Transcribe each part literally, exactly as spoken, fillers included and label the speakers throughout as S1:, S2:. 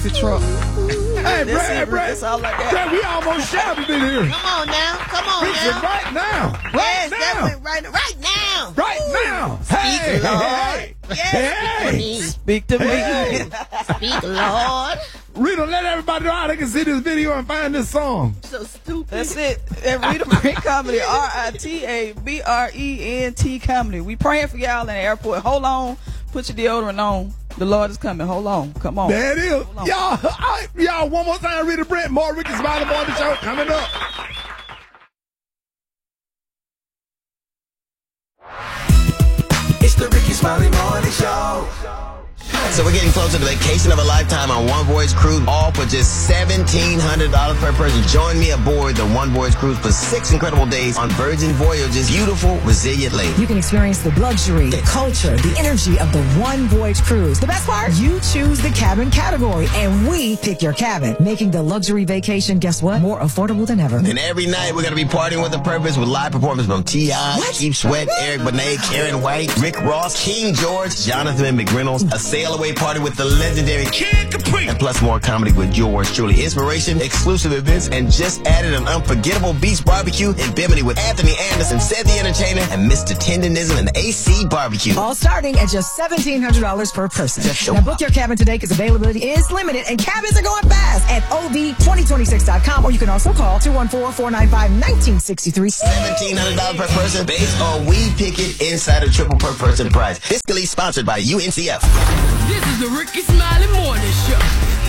S1: Toxic truck.
S2: Hey, Brad, hey, Brad.
S3: It's all like that.
S2: Brad, we almost shouted in here.
S4: Come on now. Come on
S2: Preach
S4: now.
S2: it right now. Right
S4: Yes,
S2: now.
S4: that went right, right now.
S2: Right now. Hey,
S4: Lord.
S2: hey,
S4: Yes,
S2: hey.
S3: Speak to me.
S2: Hey.
S4: Speak, Lord.
S2: Rita, let everybody know how they can see this video and find this song.
S4: So stupid.
S3: That's it. And Rita Brent Comedy, R I T A B R E N T Comedy. We praying for y'all in the airport. Hold on. Put your deodorant on. The Lord is coming. Hold on. Come on.
S2: There it is. Y'all, I, y'all, one more time, Rita Brent, more Ricky Smiley Morning Show coming up.
S5: It's the Ricky Smiley Morning Show.
S6: So we're getting closer to the vacation of a lifetime on One Voyage Cruise, all for just seventeen hundred dollars per person. Join me aboard the One Voyage Cruise for six incredible days on Virgin Voyage's beautiful, resilient lake.
S7: You can experience the luxury, the culture, the energy of the One Voyage Cruise. The best part? You choose the cabin category, and we pick your cabin, making the luxury vacation, guess what? More affordable than ever.
S6: And every night we're going to be partying with a purpose with live performances from T I, Keith Sweat, Eric Benet, Karen White, Rick Ross, King George, Jonathan McReynolds, a sail away party with the legendary Kid Capri, and plus more comedy with yours truly. Inspiration, exclusive events, and just added an unforgettable beach barbecue in Bimini with Anthony Anderson, Ced the Entertainer, and Mister Tendonism and A C Barbecue.
S7: All starting at just seventeen hundred dollars per person.
S6: Just
S7: Now book your cabin today because availability is limited and cabins are going fast at O V twenty twenty-six dot com, or you can also call two one four, four nine five, one nine six three.
S6: seventeen hundred dollars per person based on We Pick It Insider Triple per person price. Fiscally sponsored by U N C F.
S8: This is the Ricky Smiley Morning Show.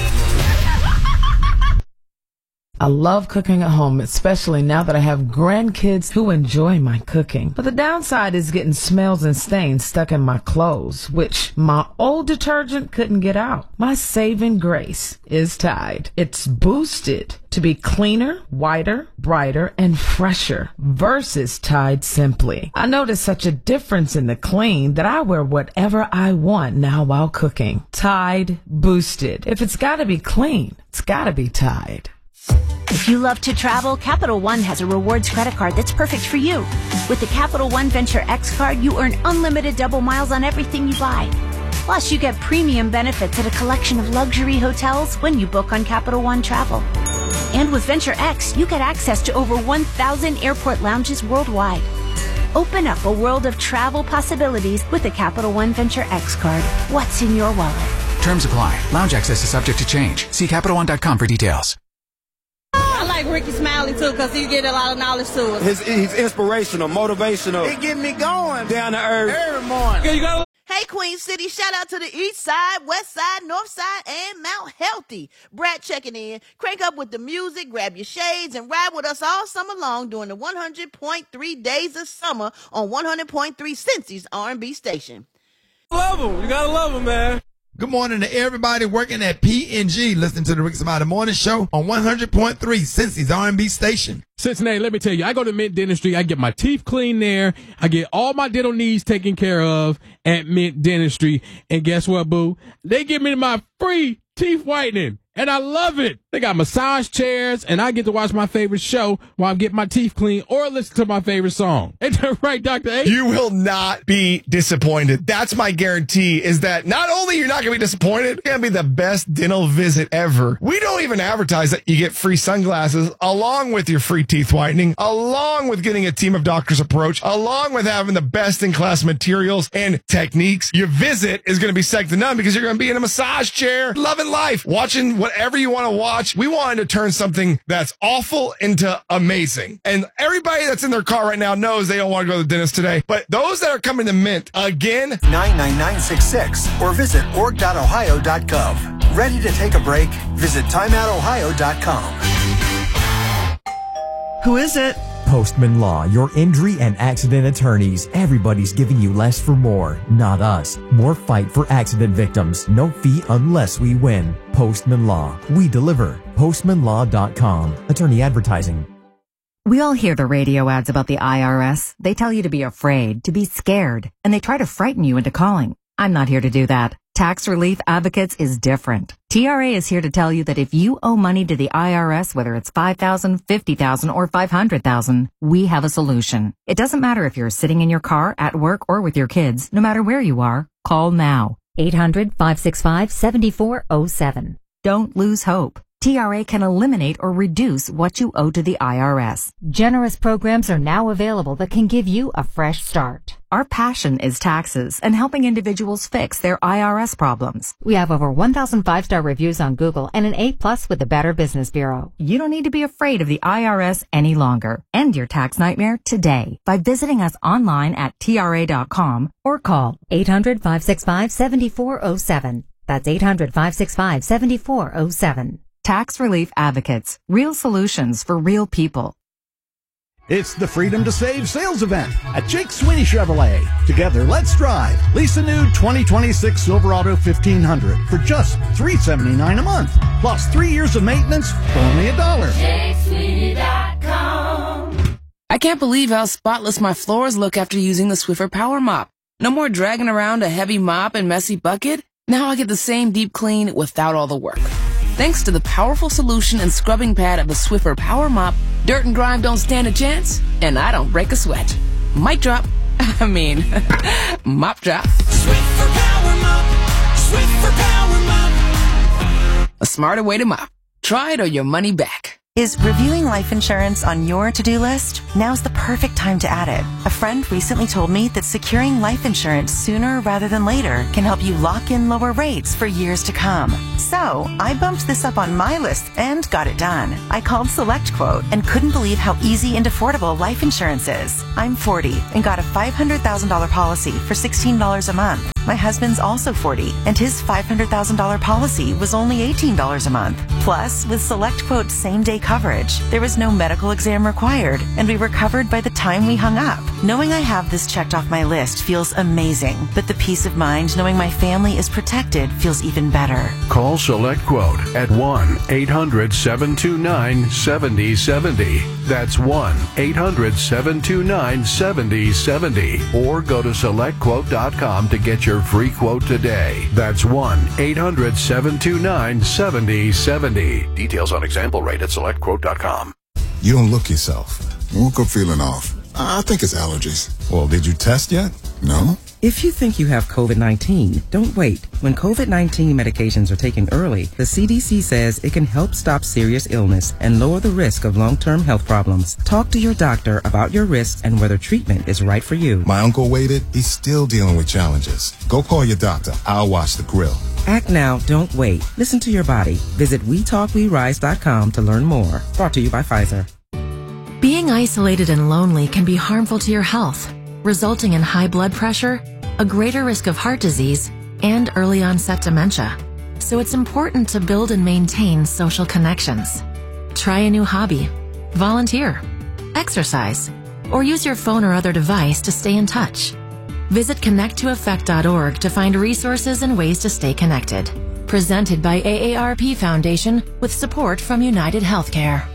S1: I love cooking at home, especially now that I have grandkids who enjoy my cooking. But the downside is getting smells and stains stuck in my clothes, which my old detergent couldn't get out. My saving grace is Tide. It's boosted to be cleaner, whiter, brighter, and fresher versus Tide Simply. I noticed such a difference in the clean that I wear whatever I want now while cooking. Tide Boosted. If it's gotta be clean, it's gotta be Tide.
S9: If you love to travel, Capital One has a rewards credit card that's perfect for you. With the Capital One Venture X card, you earn unlimited double miles on everything you buy. Plus, you get premium benefits at a collection of luxury hotels when you book on Capital One Travel. And with Venture X, you get access to over one thousand airport lounges worldwide. Open up a world of travel possibilities with the Capital One Venture X card. What's in your wallet?
S10: Terms apply. Lounge access is subject to change. See Capital One dot com for details.
S11: I like Ricky Smiley too because he get a lot of knowledge to us.
S12: His, he's inspirational, motivational.
S4: He get me going.
S12: Down to earth.
S4: Every morning.
S12: Okay, you got
S4: Hey, Queen City, shout out to the east side, west side, north side, and Mount Healthy. Brad checking in. Crank up with the music, grab your shades, and ride with us all summer long during the one hundred point three days of summer on one hundred point three Cincy's R and B station.
S12: Love him. You gotta love him, man.
S2: Good morning to everybody working at P and G. Listening to the Ricky Smiley Morning Show on one hundred point three Cincy's R and B station.
S13: Cincinnati, let me tell you, I go to Mint Dentistry. I get my teeth cleaned there. I get all my dental needs taken care of at Mint Dentistry. And guess what, boo? They give me my free teeth whitening. And I love it. They got massage chairs, and I get to watch my favorite show while I'm getting my teeth clean or listen to my favorite song. Ain't that right, Doctor A?
S14: You will not be disappointed. That's my guarantee, is that not only you're not going to be disappointed, it's going to be the best dental visit ever. We don't even advertise that you get free sunglasses along with your free teeth whitening, along with getting a team of doctors approach, along with having the best-in-class materials and techniques. Your visit is going to be second to none because you're going to be in a massage chair, loving life, watching whatever you want to watch. We wanted to turn something that's awful into amazing. And everybody that's in their car right now knows they don't want to go to the dentist today. But those that are coming to Mint, again,
S5: nine nine nine six six or visit org dot ohio dot gov. Ready to take a break? Visit time out ohio dot com.
S15: Who is it? Postman Law, your injury and accident attorneys. Everybody's giving you less for more, not us. More fight for accident victims. No fee unless we win. Postman Law. We deliver. postman law dot com. Attorney advertising.
S16: We all hear the radio ads about the I R S. They tell you to be afraid, to be scared, and they try to frighten you into calling. I'm not here to do that. Tax Relief Advocates is different. T R A is here to tell you that if you owe money to the I R S, whether it's five thousand dollars, fifty thousand dollars, or five hundred thousand dollars, we have a solution. It doesn't matter if you're sitting in your car, at work, or with your kids. No matter where you are, call now. eight hundred, five six five, seven four zero seven. Don't lose hope. T R A can eliminate or reduce what you owe to the I R S. Generous programs are now available that can give you a fresh start. Our passion is taxes and helping individuals fix their I R S problems. We have over one thousand five-star reviews on Google and an A plus with the Better Business Bureau. You don't need to be afraid of the I R S any longer. End your tax nightmare today by visiting us online at T R A dot com or call eight hundred, five six five, seven four zero seven. That's eight hundred, five six five, seven four zero seven. Tax Relief Advocates. Real solutions for real people.
S17: It's the Freedom to Save sales event at Jake Sweeney Chevrolet. Together, let's drive. Lease a new twenty twenty-six Silverado fifteen hundred for just three hundred seventy-nine dollars a month, plus three years of maintenance for only a dollar. Jake Sweeney dot com.
S18: I can't believe how spotless my floors look after using the Swiffer Power Mop. No more dragging around a heavy mop and messy bucket. Now I get the same deep clean without all the work. Thanks to the powerful solution and scrubbing pad of the Swiffer Power Mop, dirt and grime don't stand a chance, and I don't break a sweat. Mic drop. I mean, mop drop. Swiffer Power Mop. Swiffer Power Mop. A smarter way to mop. Try it or your money back.
S19: Is reviewing life insurance on your to-do list? Now's the perfect time to add it. A friend recently told me that securing life insurance sooner rather than later can help you lock in lower rates for years to come. So I bumped this up on my list and got it done. I called SelectQuote and couldn't believe how easy and affordable life insurance is. I'm forty and got a five hundred thousand dollars policy for sixteen dollars a month. My husband's also forty, and his five hundred thousand dollars policy was only eighteen dollars a month. Plus, with SelectQuote's same-day coverage, there was no medical exam required, and we were covered by the time we hung up. Knowing I have this checked off my list feels amazing, but the peace of mind knowing my family is protected feels even better.
S20: Call SelectQuote at one eight hundred, seven two nine, seven zero seven zero. That's one eight hundred, seven two nine, seven zero seven zero. Or go to select quote dot com to get your free quote today. That's one eight hundred, seven two nine, seven zero seven zero. Details on example rate at select quote dot com.
S21: You don't look yourself. You woke up feeling off. I think it's allergies. Well, did you test yet? No?
S22: If you think you have COVID nineteen, don't wait. When COVID nineteen medications are taken early, the C D C says it can help stop serious illness and lower the risk of long-term health problems. Talk to your doctor about your risks and whether treatment is right for you.
S21: My uncle waited. He's still dealing with challenges. Go call your doctor. I'll watch the grill.
S22: Act now, don't wait. Listen to your body. Visit we talk we rise dot com to learn more. Brought to you by Pfizer.
S23: Being isolated and lonely can be harmful to your health, resulting in high blood pressure, a greater risk of heart disease, and early onset dementia. So it's important to build and maintain social connections. Try a new hobby, volunteer, exercise, or use your phone or other device to stay in touch. Visit connect to effect dot org to find resources and ways to stay connected. Presented by A A R P Foundation with support from United Healthcare.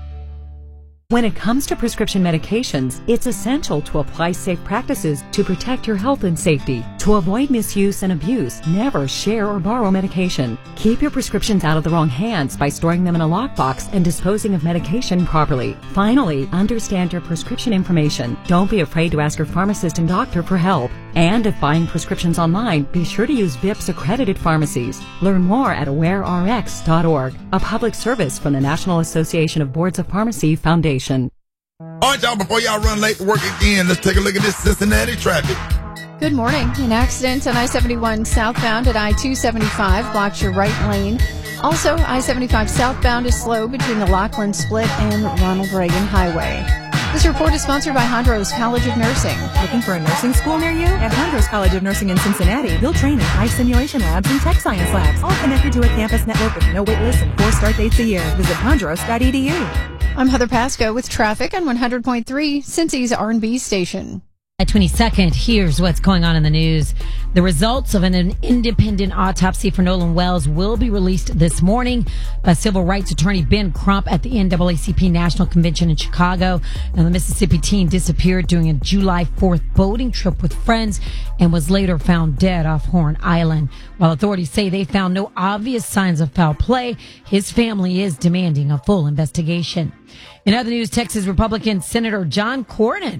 S24: When it comes to prescription medications, it's essential to apply safe practices to protect your health and safety. To avoid misuse and abuse, never share or borrow medication. Keep your prescriptions out of the wrong hands by storing them in a lockbox and disposing of medication properly. Finally, understand your prescription information. Don't be afraid to ask your pharmacist and doctor for help. And if buying prescriptions online, be sure to use V I P S accredited pharmacies. Learn more at aware R X dot org, a public service from the National Association of Boards of Pharmacy Foundation.
S2: All right, y'all, before y'all run late to work again, let's take a look at this Cincinnati traffic.
S25: Good morning. An accident on I seventy-one southbound at I two seventy-five blocks your right lane. Also, I seventy-five southbound is slow between the Lachlan Split and Ronald Reagan Highway. This report is sponsored by Hondros College of Nursing.
S26: Looking for a nursing school near you? At Hondros College of Nursing in Cincinnati, you'll train in high simulation labs and tech science labs, all connected to a campus network with no wait lists and four start dates a year. Visit hondros dot e d u.
S25: I'm Heather Pasco with traffic on one hundred point three, Cincy's R and B station.
S27: At twenty-second, here's what's going on in the news. The results of an independent autopsy for Nolan Wells will be released this morning by civil rights attorney Ben Crump at the N double A C P National Convention in Chicago. Now, the Mississippi teen disappeared during a July fourth boating trip with friends and was later found dead off Horn Island. While authorities say they found no obvious signs of foul play, his family is demanding a full investigation. In other news, Texas Republican Senator John Cornyn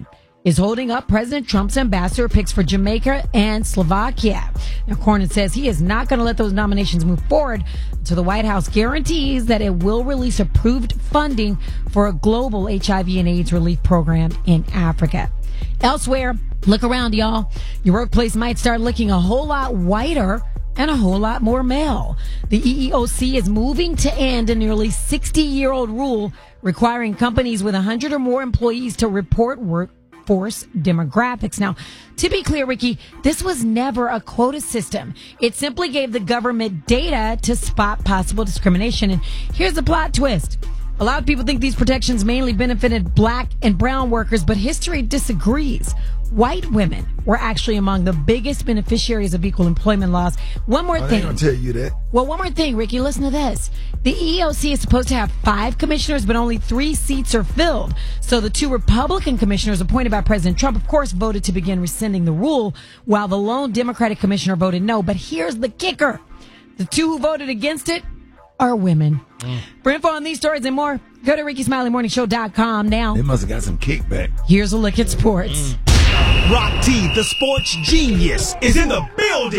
S27: is holding up President Trump's ambassador picks for Jamaica and Slovakia. Now, Cornyn says he is not going to let those nominations move forward until the White House guarantees that it will release approved funding for a global H I V and AIDS relief program in Africa. Elsewhere, look around, y'all. Your workplace might start looking a whole lot whiter and a whole lot more male. The E E O C is moving to end a nearly sixty-year-old rule requiring companies with one hundred or more employees to report workforce demographics. Now, to be clear, Ricky, this was never a quota system. It simply gave the government data to spot possible discrimination. And here's the plot twist. A lot of people think these protections mainly benefited black and brown workers, but history disagrees. White women were actually among the biggest beneficiaries of equal employment laws. One more
S2: Oh, they
S27: thing.
S2: ain't gonna tell you that.
S27: Well, one more thing, Ricky. Listen to this. The E E O C is supposed to have five commissioners, but only three seats are filled. So the two Republican commissioners appointed by President Trump, of course, voted to begin rescinding the rule, while the lone Democratic commissioner voted no. But here's the kicker. The two who voted against it are women.
S2: Mm.
S27: For info on these stories and more, go to Ricky Smiley Morning Show dot com now.
S2: They must have got some kickback.
S27: Here's a look at sports.
S1: Rock T, the sports genius, is in the building.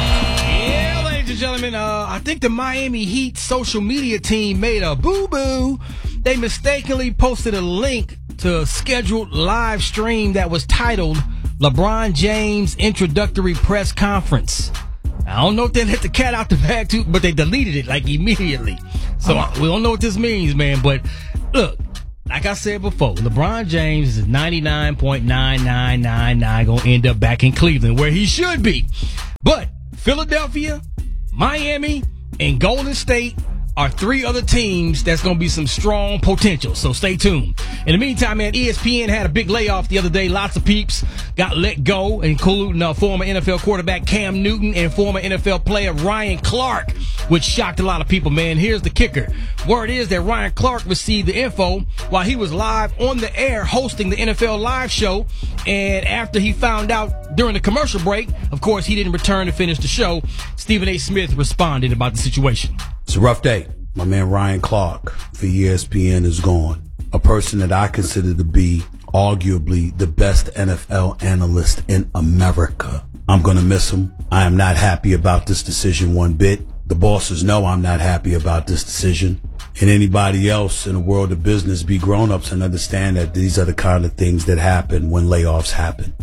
S12: Yeah, ladies and gentlemen, uh, I think the Miami Heat social media team made a boo-boo. They mistakenly posted a link to a scheduled live stream that was titled LeBron James Introductory Press Conference. I don't know if they let the cat out the bag too, but they deleted it like immediately. So uh, we don't know what this means, man. But look, like I said before, LeBron James is ninety-nine point nine nine nine nine going to end up back in Cleveland where he should be. But Philadelphia, Miami, and Golden State are three other teams that's going to be some strong potential. So stay tuned. In the meantime, man, E S P N had a big layoff the other day. Lots of peeps got let go, including uh, former N F L quarterback Cam Newton and former N F L player Ryan Clark, which shocked a lot of people, man. Here's the kicker. Word is that Ryan Clark received the info while he was live on the air hosting the N F L live show. And after he found out during the commercial break, of course, he didn't return to finish the show. Stephen A. Smith responded about the situation.
S3: It's a rough day. My man Ryan Clark for E S P N is gone. A person that I consider to be arguably the best N F L analyst in America. I'm going to miss him. I am not happy about this decision one bit. The bosses know I'm not happy about this decision. And anybody else in the world of business, be grown-ups and understand that these are the kind of things that happen when layoffs happen.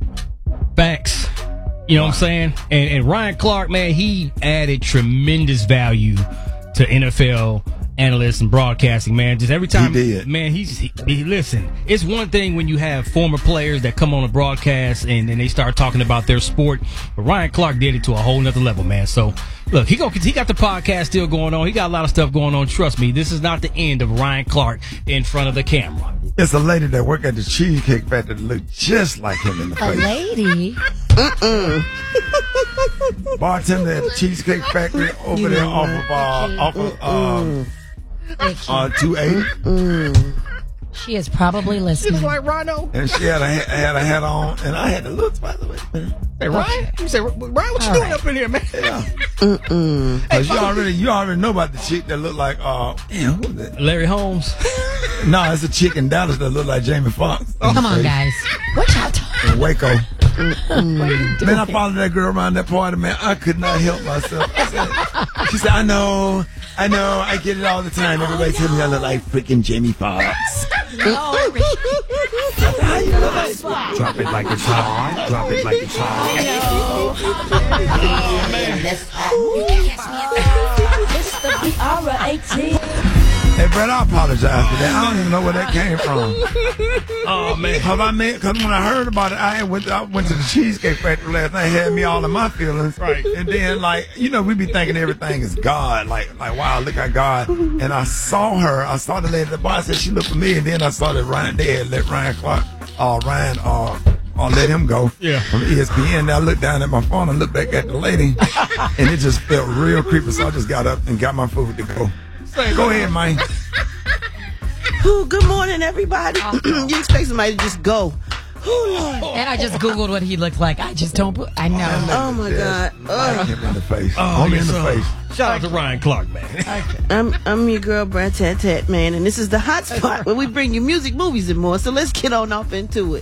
S12: Facts. You know what I'm saying? And, and Ryan Clark, man, he added tremendous value to N F L analysts and broadcasting, man. Just every time,
S2: He did.
S12: man, he's, he, he, listen, it's one thing when you have former players that come on a broadcast and, and they start talking about their sport, but Ryan Clark did it to a whole nother level, man. So, look, he go, he got the podcast still going on. He got a lot of stuff going on. Trust me, this is not the end of Ryan Clark in front of the camera.
S2: It's a lady that worked at the Cheesecake Factory that looked just like him in the
S27: A
S2: face.
S27: lady?
S2: Uh-uh. Bartender at the Cheesecake Factory over there off of, uh, off of, um, uh, two eighty.
S27: She is probably listening.
S12: like Rhino.
S2: And she had a, had a hat on, and I had the looks, by the way.
S12: Hey, Ryan? You say, Ryan, what you
S27: All
S12: doing
S27: right.
S12: up in here, man?
S2: Yeah. Mm-mm. Cause you already, you already know about the chick that look like, uh, damn, who is that?
S12: Larry Holmes.
S2: No, it's a chick in Dallas that look like Jamie Foxx.
S27: Come on, guys. What y'all talking?
S2: In Waco. Man, I followed that girl around that party, man. I could not help myself. I said, she said, I know, I know, I get it all the time. Everybody tell me I look like freaking Jamie Foxx.
S27: No,
S2: How you look like?
S1: Drop it like it's hot. Drop it like it's
S2: Hey, Brett, I apologize for that. I don't even know where that came from.
S12: Oh, man.
S2: Cause I mean, cause when I heard about it, I went, I went to the Cheesecake Factory last night. It had me all in my feelings.
S12: Right.
S2: And then, like, you know, we be thinking everything is God. Like, like, wow, look at God. And I saw her. I saw the lady at the bar. I said she looked for me. And then I saw that Ryan, they had let Ryan Clark, uh, Ryan, uh, or let him go
S12: Yeah.
S2: from E S P N. I looked down at my phone and looked back at the lady, and it just felt real creepy. So I just got up and got my food to go. Go ahead, man.
S4: Ooh, good morning, everybody. You expect somebody to just go. Ooh, Lord.
S27: And I just Googled what he looked like. I just don't, I know.
S4: Oh, my God.
S2: Right him in the face.
S12: Oh,
S2: Only
S12: yes,
S2: in the
S12: sir.
S2: face.
S12: Shout out to Ryan Clark, man.
S4: I'm I'm your girl, Brad Tat Tat, man, and this is the hot spot where we bring you music, movies, and more. So let's get on off into it.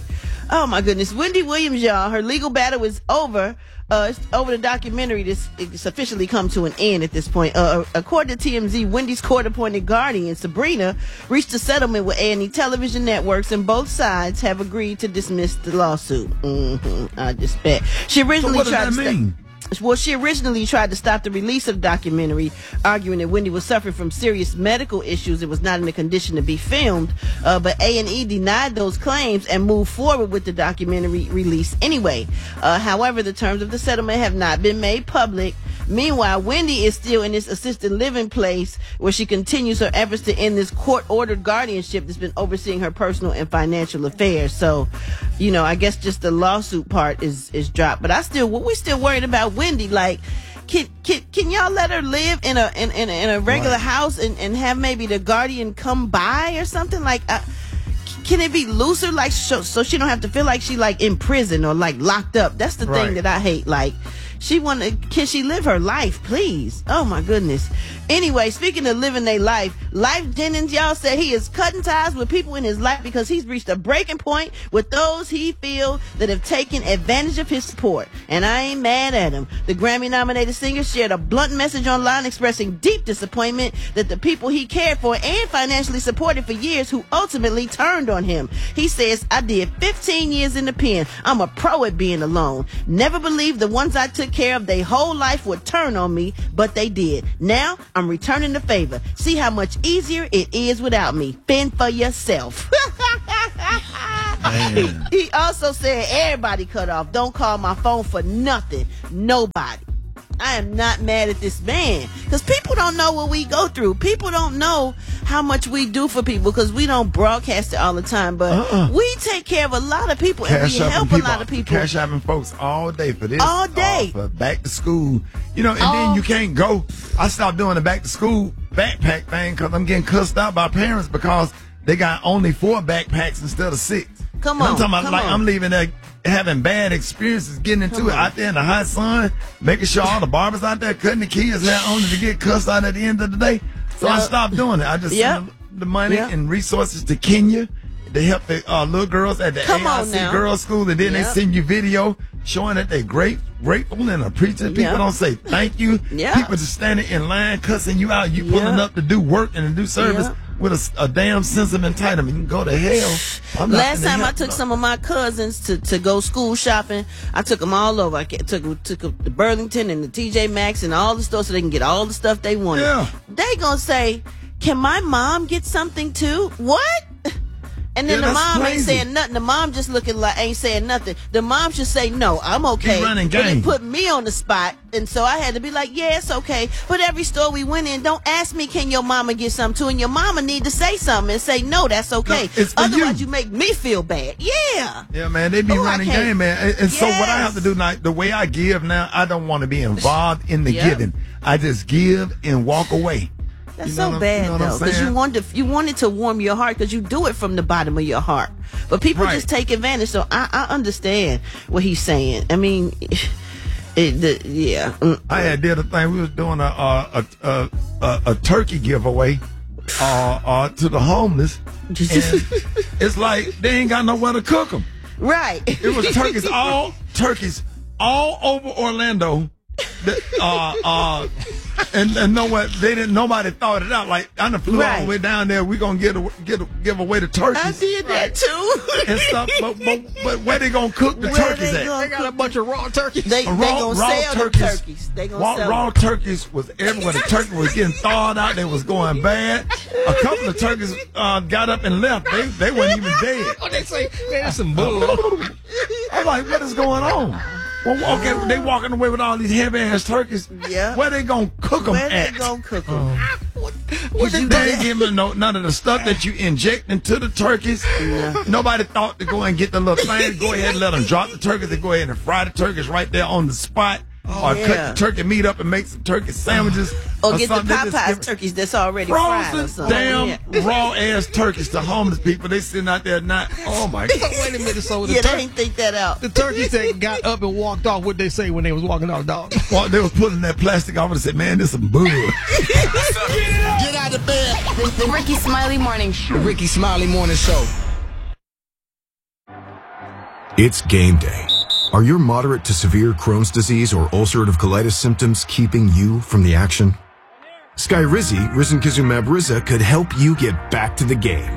S4: Oh my goodness. Wendy Williams, y'all, her legal battle is over. Uh, it's over the documentary. This it's officially come to an end at this point. Uh, according to T M Z, Wendy's court-appointed guardian, Sabrina, reached a settlement with A and E television networks, and both sides have agreed to dismiss the lawsuit. Mm-hmm. I just bet. She originally
S2: So what does
S4: tried
S2: that
S4: to sta-
S2: mean?
S4: Well, she originally tried to stop the release of the documentary, arguing that Wendy was suffering from serious medical issues and was not in a condition to be filmed. Uh, but A and E denied those claims and moved forward with the documentary release anyway. Uh, however, the terms of the settlement have not been made public. Meanwhile, Wendy is still in this assisted living place where she continues her efforts to end this court-ordered guardianship that's been overseeing her personal and financial affairs. So, you know, I guess just the lawsuit part is is dropped. But I still, we still worried about Wendy. Like, can can can y'all let her live in a in in, in a regular
S2: Right.
S4: house and and have maybe the guardian come by or something? Like, uh, can it be looser, like so, so she don't have to feel like she like in prison or like locked up? That's the
S2: Right.
S4: thing that I hate. Like, she want to, can she live her life, please? Oh my goodness. Anyway, speaking of living their life, Life Jennings, y'all, said he is cutting ties with people in his life because he's reached a breaking point with those he feel that have taken advantage of his support. And I ain't mad at him. The Grammy-nominated singer shared a blunt message online expressing deep disappointment that the people he cared for and financially supported for years who ultimately turned on him. He says, I did fifteen years in the pen. I'm a pro at being alone. Never believed the ones I took care of their whole life would turn on me, but they did. Now I'm returning the favor. See how much easier it is without me. Fend for yourself.
S2: Man.
S4: He also said, everybody cut off. Don't call my phone for nothing. Nobody. I am not mad at this man because people don't know what we go through. People don't know how much we do for people because we don't broadcast it all the time. But
S2: Uh-uh.
S4: we take care of a lot of people and
S2: Cash
S4: we
S2: apping
S4: help
S2: people,
S4: a lot of people.
S2: Cash apping folks all day for this.
S4: All day.
S2: uh, for back to school. You know, and
S4: All-
S2: then you can't go. I stopped doing the back to school backpack thing because I'm getting cussed out by parents because they got only four backpacks instead of six.
S4: Come
S2: And I'm
S4: on,
S2: talking about
S4: come
S2: like
S4: on.
S2: I'm leaving there having bad experiences getting into
S4: Come
S2: it
S4: on.
S2: out there in the hot sun, making sure all the barbers out there cutting the kids' hair only to get cussed out at the end of the day. So I
S4: Yep.
S2: stopped doing it. I just
S4: Yep.
S2: send the, the money
S4: Yep.
S2: and resources to Kenya to help the uh, little girls at the
S4: Come
S2: A I
S4: on
S2: C
S4: now.
S2: Girls School, and then they
S4: Yep.
S2: send you video showing that they're great, grateful and appreciative. People
S4: Yep.
S2: don't say thank you.
S4: Yep.
S2: People just standing in line cussing you out. You pulling
S4: Yep.
S2: up to do work and to do service
S4: Yep.
S2: with a, a damn sense of entitlement. You can go to hell. I'm not
S4: Last
S2: finna
S4: time I
S2: help
S4: took
S2: no-
S4: some of my cousins to, to go school shopping, I took them all over. I ca- took took them to Burlington and the T J Maxx and all the stores so they can get all the stuff they wanted.
S2: Yeah.
S4: They gonna say, "Can my mom get something too?" What? And then
S2: Yeah,
S4: the
S2: that's
S4: mom ain't
S2: crazy.
S4: saying nothing. The mom just looking like ain't saying nothing. The mom should say, "No, I'm okay."
S2: He running
S4: But
S2: game.
S4: it put me on the spot, and so I had to be like, "Yeah, it's okay." But every store we went in, don't ask me, "Can your mama get something too?" And your mama need to say something and say, "No, that's okay."
S2: No, it's for
S4: Otherwise,
S2: you.
S4: you make me feel bad. Yeah.
S2: Yeah, man, they be
S4: Oh, I
S2: running
S4: can't-
S2: game, man. And, and so what I
S4: Yes.
S2: have to do now, the way I give now, I don't want to be involved in the
S4: Yep.
S2: giving. I just give and walk away.
S4: That's
S2: You know
S4: so
S2: what I'm-
S4: bad
S2: you know what I'm
S4: though, because you
S2: saying?
S4: want to, you want it to warm your heart because you do it from the bottom of your heart. But people
S2: Right.
S4: just take advantage. So I, I understand what he's saying. I mean, it, the, yeah. Mm.
S2: I had did a thing. We was doing a a a, a, a, a turkey giveaway uh, uh, to the homeless, and it's like they ain't got nowhere to cook them.
S4: Right.
S2: It was turkeys all turkeys all over Orlando. that, uh, uh, and and know what? They didn't. Nobody thought it out. Like I done flew all
S4: Right.
S2: the way down there. We gonna get a, get a, give away the turkeys.
S4: I did that too.
S2: and stuff. But, but, but where they gonna cook the
S4: Where
S2: turkeys
S4: they
S2: at?
S4: gonna
S12: They got a bunch of raw turkeys.
S4: They, they
S2: raw,
S4: gonna
S2: raw
S4: sell
S2: turkeys.
S4: the turkeys. They gonna
S2: raw,
S4: sell
S2: raw
S4: them.
S2: turkeys was everywhere. The turkey was getting thawed out. They was going bad. A couple of turkeys uh, got up and left. They they weren't even dead.
S12: Oh, they say there's some bull.
S2: I'm like, what is going on? Well, okay, they walking away with all these heavy ass turkeys.
S4: Yeah.
S2: Where they gonna cook them
S4: Where
S2: at?
S4: they gonna cook them?
S2: What they, they ain't giving no, none of the stuff that you inject into the turkeys. Nobody thought to go and get the little thing. Go ahead and let them drop the turkeys and go ahead and fry the turkeys right there on the spot. or
S4: yeah.
S2: cut the turkey meat up and make some turkey sandwiches.
S4: Or get the
S2: something. They just
S4: Popeyes
S2: give-
S4: turkeys that's already fried or
S2: Frozen
S4: something.
S2: damn
S4: Yeah.
S2: raw ass turkeys to homeless people. They sitting out there not. Oh my god!
S12: Wait a minute. So the
S4: Yeah,
S12: tur-
S4: they ain't think that out.
S12: the turkeys that got up and walked off. What they say when they was walking off, dog?
S2: Well, they was putting that plastic off and said, "Man, this some bull."
S6: Get out of bed.
S18: The, the Ricky Smiley Morning Show.
S6: The Ricky Smiley Morning Show.
S7: It's game day. Are your moderate to severe Crohn's disease or ulcerative colitis symptoms keeping you from the action? Skyrizi, risankizumab Riza, could help you get back to the game.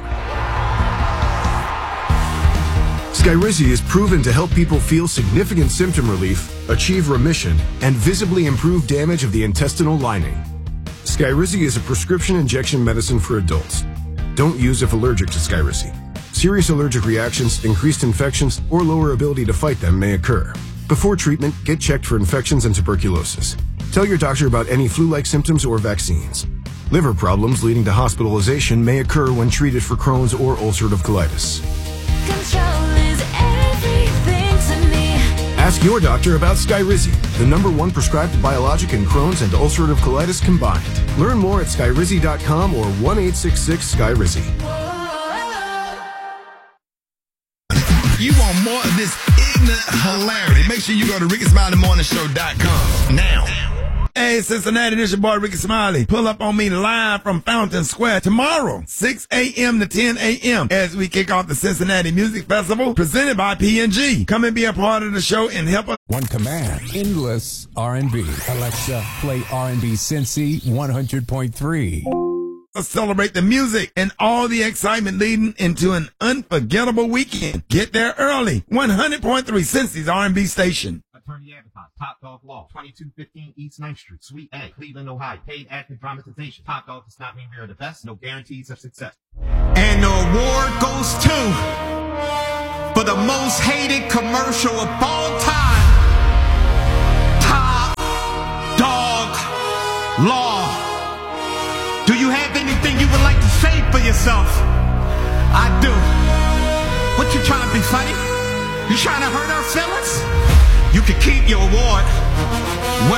S7: Skyrizi is proven to help people feel significant symptom relief, achieve remission, and visibly improve damage of the intestinal lining. Skyrizi is a prescription injection medicine for adults. Don't use if allergic to Skyrizi. Serious allergic reactions, increased infections, or lower ability to fight them may occur. Before treatment, get checked for infections and tuberculosis. Tell your doctor about any flu-like symptoms or vaccines. Liver problems leading to hospitalization may occur when treated for Crohn's or ulcerative colitis.
S8: Control is everything to me.
S7: Ask your doctor about Skyrizi, the number one prescribed biologic in Crohn's and ulcerative colitis combined. Learn more at skyrizi dot com or one eight six six Skyrizi.
S2: You want more of this ignorant hilarity? Make sure you go to ricky smiley morning show dot com now. Hey, Cincinnati, this your boy Ricky Smiley. Pull up on me live from Fountain Square tomorrow, six a.m. to ten a.m. as we kick off the Cincinnati Music Festival presented by P and G. Come and be a part of the show and help us.
S9: One command, endless R and B. Alexa, play R and B Cincy one hundred point three.
S2: Celebrate the music and all the excitement leading into an unforgettable weekend. Get there early. one hundred point three Cincy's R and B station.
S10: Attorney advertised. Top Dog Law. twenty-two fifteen East ninth Street. Suite A. Cleveland, Ohio. Paid active dramatization. Top Dog does not mean we are the best. No guarantees of success.
S6: And the award goes to for the most hated commercial of all time. Top Dog Law. Do you have anything you would like to say for yourself? I do. What, you trying to be funny? You trying to hurt our feelings? You can keep your award.